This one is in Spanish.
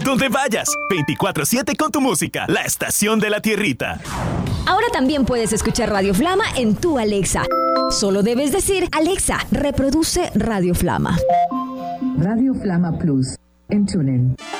donde vayas. 24/7 con tu música. La estación de la tierrita. Ahora también puedes escuchar Radio Flama en tu Alexa. Solo debes decir: Alexa, reproduce Radio Flama. Radio Flama Plus en TuneIn.